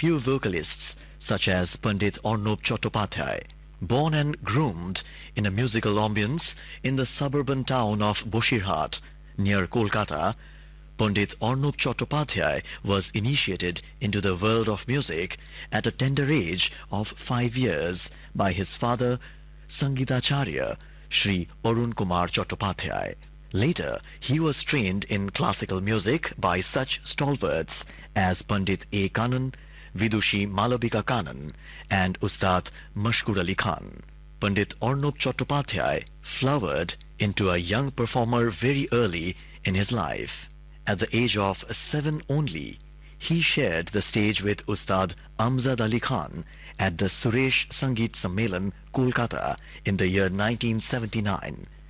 few vocalists such as Pandit Arnob Chattopadhyay. Born and groomed in a musical ambience in the suburban town of Boshirhat near Kolkata, Pandit Arnob Chattopadhyay was initiated into the world of music at a tender age of 5 years by his father Sangitacharya Sri Arun Kumar Chattopadhyay. Later, he was trained in classical music by such stalwarts as Pandit A. Kanan, Vidushi Malavika Kanan and Ustad Mashkur Ali Khan. Pandit Arnob Chattopadhyay flowered into a young performer very early in his life. At the age of 7 only, he shared the stage with Ustad Amjad Ali Khan at the Suresh Sangeet Sammelan, Kolkata in the year 1979.